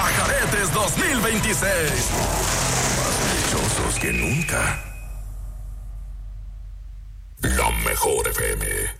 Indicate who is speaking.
Speaker 1: Pajaretes 2026. Más dichosos que nunca. La mejor FM.